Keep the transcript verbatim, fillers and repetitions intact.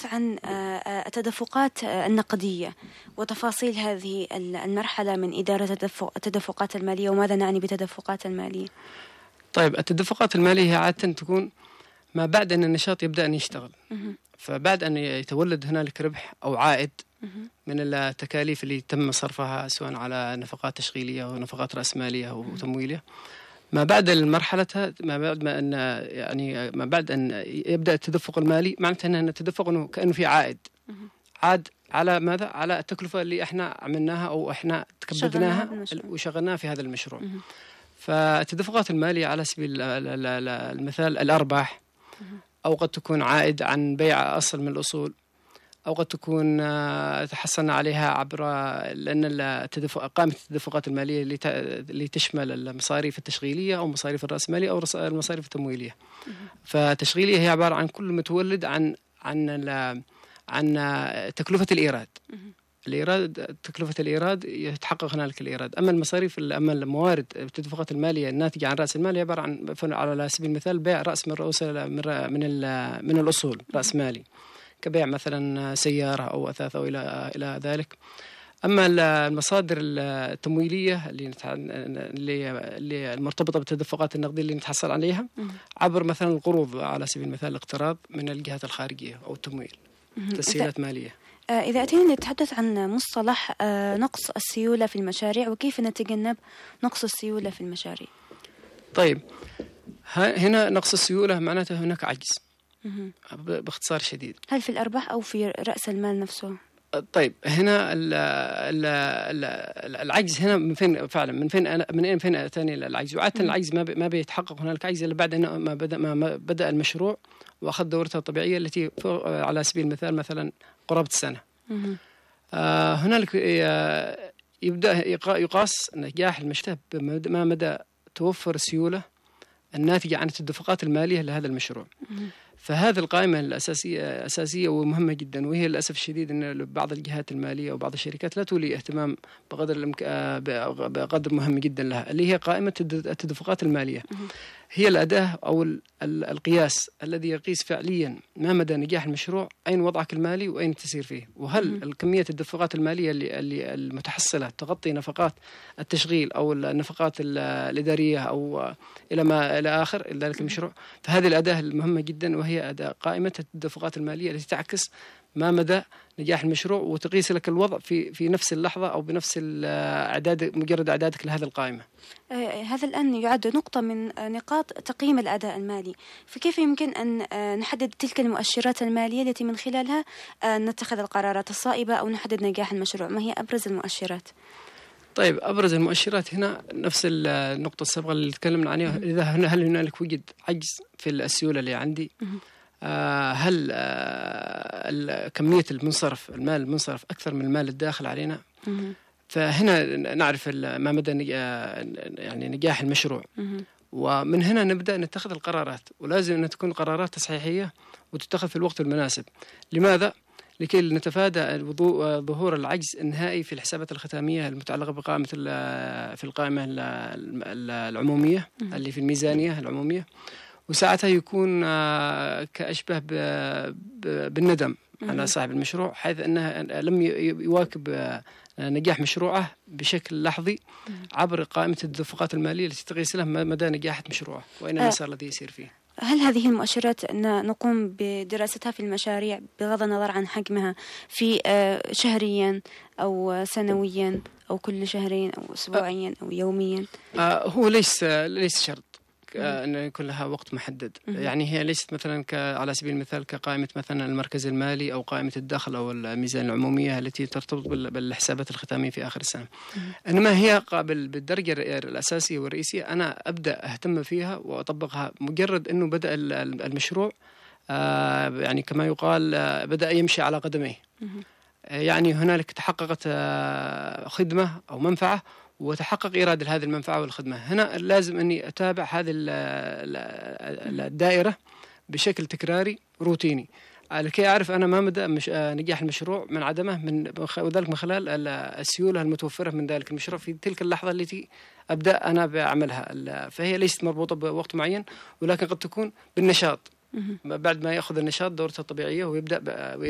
نتحدث عن التدفقات النقدية وتفاصيل هذه المرحلة من إدارة التدفقات المالية، وماذا نعني بالتدفقات المالية؟ طيب، التدفقات المالية عادة تكون ما بعد أن النشاط يبدأ أن يشتغل، فبعد أن يتولد هنالك ربح أو عائد من التكاليف اللي تم صرفها سواء على نفقات تشغيلية أو نفقات رأسمالية أو تمويلية. ما بعد المرحلة ما بعد ما أن يعني ما بعد أن يبدأ التدفق المالي، معناته أن التدفق أنه كأنه في عائد عاد على ماذا؟ على التكلفة اللي إحنا عملناها أو إحنا تكبدناها وشغلناها في هذا المشروع. فالتدفقات المالية على سبيل المثال الأرباح، أو قد تكون عائد عن بيع أصل من الأصول، أو قد تكون تحصلنا عليها عبر لأن التدفق قائمة التدفقات المالية اللي تشمل المصاريف التشغيلية أو مصاريف الرأسمالية أو المصاريف التمويلية. فتشغيلية هي عبارة عن كل متولد عن عن عن تكلفة الإيراد. الإيراد تكلفة الإيراد يتحقق هنالك الإيراد. أما المصاريف أما الموارد التدفقات المالية الناتجة عن رأس المال عبارة عن على سبيل المثال بيع رأس من رؤوس من من الأصول رأس مالي، كبيع مثلا سيارة أو أثاث أو إلى إلى ذلك. أما المصادر التمويلية اللي اللي المرتبطة بالتدفقات النقدية اللي نتحصل عليها عبر مثلا القروض على سبيل المثال الاقتراض من الجهات الخارجية أو التمويل، تسهيلات مالية. إذا أتينا نتحدث عن مصطلح نقص السيولة في المشاريع، وكيف نتجنب نقص السيولة في المشاريع؟ طيب، هنا نقص السيولة معناته هناك عجز باختصار شديد. هل في الأرباح أو في رأس المال نفسه؟ طيب، هنا ال ال ال العجز هنا من فين فعلا من فين أنا من فين أتاني العجز؟ وعادة العجز ما ما بيتحقق هنالك عجز إلا بعد أن ما بدأ ما بدأ المشروع وأخذ دورته الطبيعية التي على سبيل المثال مثلا قرابة السنة. آه هنالك يبدأ يقاس نجاح المشروع بما مدى توفر السيولة الناتجة عن التدفقات المالية لهذا المشروع. فهذه القائمة الأساسية أساسية ومهمة جدا، وهي للأسف الشديد أن بعض الجهات المالية وبعض الشركات لا تولي اهتمام بقدر الامك... بقدر مهم جدا لها، اللي هي قائمة التدفقات المالية. هي الأداة أو القياس الذي يقيس فعليا ما مدى نجاح المشروع، أين وضعك المالي وأين تسير فيه، وهل الكمية التدفقات المالية اللي المتحصلة تغطي نفقات التشغيل أو النفقات الإدارية أو إلى ما إلى آخر ذلك المشروع. فهذه الأداة المهمة جدا، وهي أداة قائمة التدفقات المالية التي تعكس ما مدى نجاح المشروع وتقيس لك الوضع في في نفس اللحظة أو بنفس الأعداد مجرد أعدادك لهذه القائمة. آه هذا الآن يعد نقطة من نقاط تقييم الأداء المالي. فكيف يمكن أن آه نحدد تلك المؤشرات المالية التي من خلالها آه نتخذ القرارات الصائبة أو نحدد نجاح المشروع؟ ما هي أبرز المؤشرات؟ طيب، أبرز المؤشرات هنا نفس النقطة السابقة اللي تكلمنا عنها. إذا هل هنالك وجد عجز في السيولة اللي عندي؟ آه هل آه كمية المنصرف المال المنصرف أكثر من المال الداخل علينا؟ فهنا نعرف ما مدى يعني نجاح المشروع، ومن هنا نبدأ نتخذ القرارات، ولازم أن تكون القرارات تصحيحية وتتخذ في الوقت المناسب. لماذا؟ لكي نتفادى ظهور العجز النهائي في الحسابات الختامية المتعلقة بقائمة في القائمة العمومية اللي في الميزانية العمومية، وساعتها يكون كأشبه بالندم على صاحب المشروع، حيث أنه لم يواكب نجاح مشروعه بشكل لحظي عبر قائمة التدفقات المالية التي تقيس له مدى نجاح مشروعه وأين المسار الذي يسير فيه. هل هذه المؤشرات أن نقوم بدراستها في المشاريع بغض النظر عن حجمها في شهريا أو سنويا أو كل شهرين أو أسبوعيا أو يوميا؟ هو ليس ليس شرط أن يكون لها وقت محدد. يعني هي ليست مثلا على سبيل المثال كقائمة مثلا المركز المالي أو قائمة الدخل أو الميزان العمومية التي ترتبط بالحسابات الختامية في آخر السنة. إنما هي قابل بالدرجة الأساسية والرئيسية أنا أبدأ أهتم فيها وأطبقها مجرد أنه بدأ المشروع يعني كما يقال بدأ يمشي على قدميه. يعني هنالك تحققت خدمة أو منفعة وتحقق إيراد هذه المنفعة والخدمة. هنا لازم أني أتابع هذه الدائرة بشكل تكراري روتيني لكي أعرف أنا ما مدى مش نجاح المشروع من عدمه من وذلك من خلال السيولة المتوفرة من ذلك المشروع في تلك اللحظة التي أبدأ أنا بعملها. فهي ليست مربوطة بوقت معين، ولكن قد تكون بالنشاط بعد ما يأخذ النشاط دورته الطبيعية ويبدأ